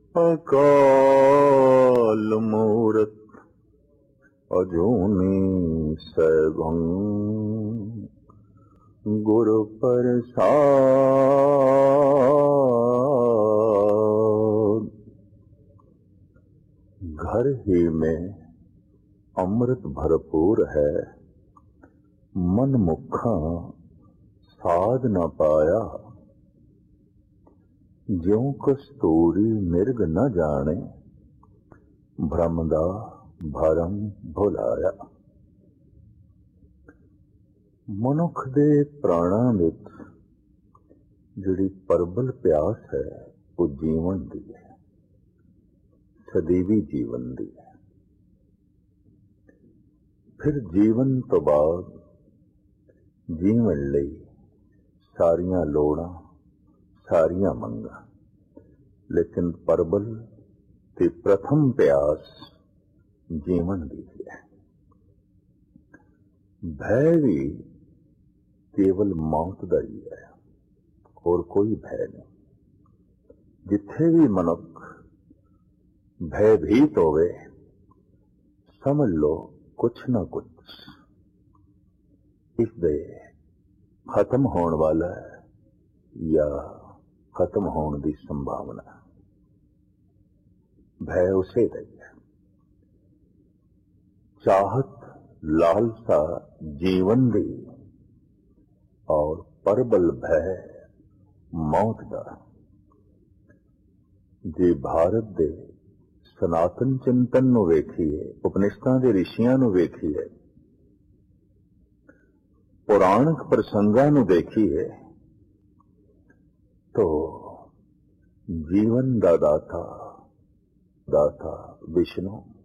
अकाल मूरत अजूनी सैभं गुरु प्रसाद। घर ही में अमृत भरपूर है, मन मुखा साध न पाया। ज्यों कस्तूरी मिर्ग न जाने, भ्रम दा भरम भुलाया। मनुख दे प्राणां विच जिहड़ी प्रबल प्यास है वो जीवन दी है, सदैवी जीवन दी है। फिर जीवन तो बाद जीवन लई सारियां लोड़ां सारियां मंगां, लेकिन प्रबल ते प्रथम प्यास जीवन दी है। भय भी केवल मौत दा ही है, और कोई भय नहीं। जिथे भी मनुख भयभीत होवे, समझ लो कुछ ना कुछ इसदे खत्म होने वाला है या खत्म होने की संभावना। भय उसे रही है। चाहत लालसा जीवन दी और प्रबल भय मौत दा। जे भारत दे सनातन चिंतन नूं वेखीए, उपनिषदां दे ऋषियां नूं वेखीए, पुराणिक प्रसंगां नूं देखीए, तो जीवन दा दाता विष्णु